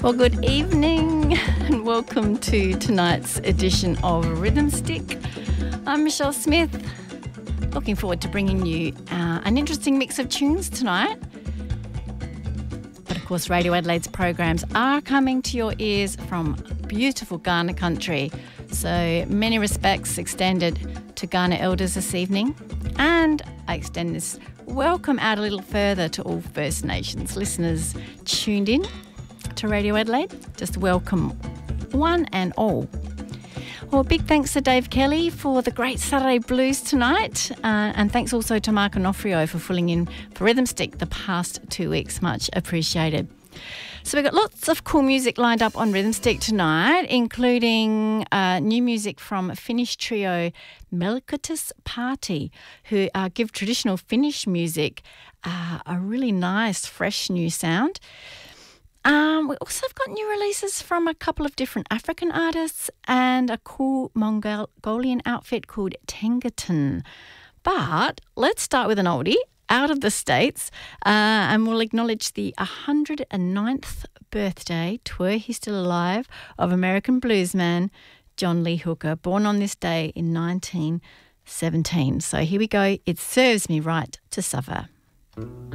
Well, good evening and welcome to tonight's edition of Rhythm Stick. I'm Michelle Smith. Looking forward to bringing you an interesting mix of tunes tonight. But of course, Radio Adelaide's programs are coming to your ears from beautiful Kaurna country. So many respects extended to Kaurna elders this evening. And I extend this welcome out a little further to all First Nations listeners tuned in to Radio Adelaide. Just welcome one and all. Well, big thanks to Dave Kelly for the great Saturday Blues tonight, and thanks also to Mark Onofrio for filling in for Rhythm Stick the past 2 weeks. Much appreciated. So we've got lots of cool music lined up on Rhythm Stick tonight, including new music from Finnish trio Melkotus Party, who give traditional Finnish music a really nice, fresh new sound. We also have got new releases from a couple of different African artists and a cool Mongolian outfit called Tengaton. But let's start with an oldie out of the States, and we'll acknowledge the 109th birthday, were he still alive, of American bluesman John Lee Hooker, born on this day in 1917. So here we go. It serves me right to suffer.